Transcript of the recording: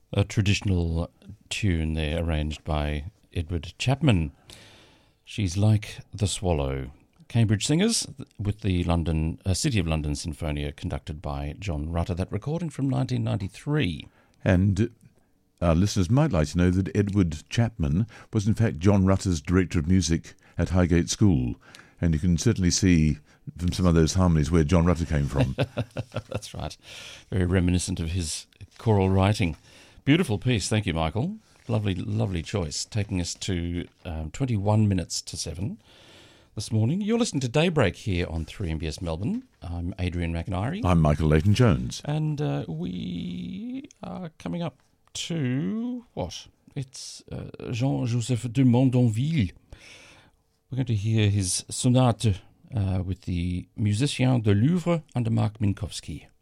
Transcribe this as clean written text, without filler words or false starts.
A traditional tune there arranged by Edward Chapman. She's Like the Swallow. Cambridge Singers with the City of London Sinfonia conducted by John Rutter. That recording from 1993. And our listeners might like to know that Edward Chapman was in fact John Rutter's director of music at Highgate School. And you can certainly see from some of those harmonies where John Rutter came from. That's right. Very reminiscent of his choral writing. Beautiful piece. Thank you, Michael. Lovely, lovely choice. Taking us to 21 minutes to 7 this morning. You're listening to Daybreak here on 3MBS Melbourne. I'm Adrian McIntyre. I'm Michael Leighton-Jones. And we are coming up to, what? It's Jean-Joseph de Mondonville. We're going to hear his sonate with the Musiciens de Louvre under Mark Minkowski.